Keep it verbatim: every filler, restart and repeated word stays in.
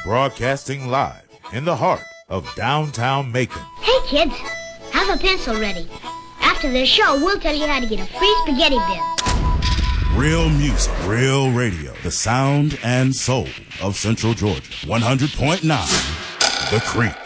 Broadcasting live in the heart of downtown Macon. Hey kids, have a pencil ready. After the show, we'll tell you how to get a free spaghetti bin. Real music, real radio. The sound and soul of Central Georgia. one hundred point nine The Creek.